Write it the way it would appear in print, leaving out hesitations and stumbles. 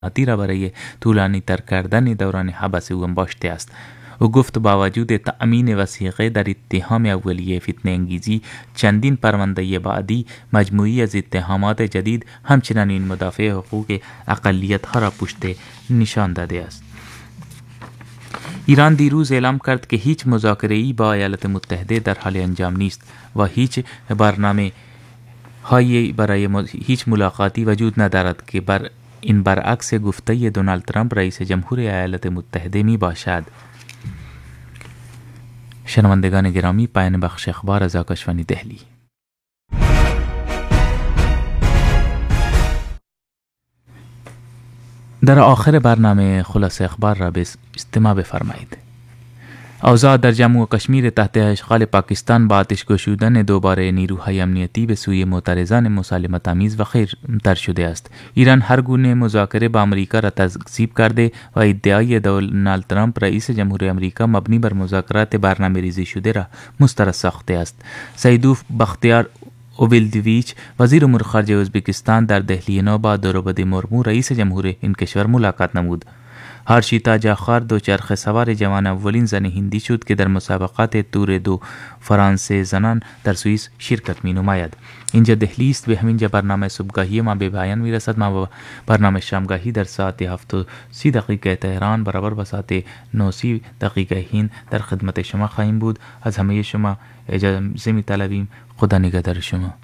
را برای طولانی تر کردن دوران حبس او انباشته است. او گفت با وجود تأمین وثیقه در اتهام اولیه فتنه انگیزی، چندین پرونده بعدی مجموعی از اتهامات جدید همچنین مدافع حقوق اقلیت ها را پشت نشان داده است. ایران دیروز اعلام کرد که هیچ مذاکره‌ای با ایالات متحده در حال انجام نیست و هیچ برنامه هایی برای هیچ ملاقاتی وجود ندارد که این برعکس گفته دونالد ترامپ رئیس جمهور ایالات متحده می باشد. شنوندگان گرامی، پایان بخش اخبار از آکاشوانی دهلی. در آخر برنامه خلاصه اخبار را به استماع بفرمایید. اوضاع در جموں و کشمیر تحت اشغال پاکستان با آتش گشودن دوباره نیروهای امنیتی به سوی معترضان مسالمت آمیز و خیرتر شده است. ایران هر گونه مذاکره با امریکا را تکذیب کرده و ادعای دونالد ترامپ رئیس جمهور امریکا مبنی بر مذاکرات برنامه‌ریزی شده را مسترد ساخته است. سیدوف بختیار اوبیلدویچ وزیر امور خارجه ازبکستان در دهلی نو با دروبدی مرمو رئیس جمهور این کشور ملاقات نمود. هارشیتا جاخار دوچرخه سوار جوان اولین زن هندی شد که در مسابقات تور دو فرانسه زنان در سوئیس شرکت می نماید. اینجا دهلی است. به همینجا برنامه صبحگاهی ما به پایان می رسد. ما با برنامه شامگاهی در ساعت 7:30 تهران برابر با ساعت 9:30 هند در خدمت شما خواهیم بود. از همه شما اجازه می طلبیم. خدا نگهدار شما.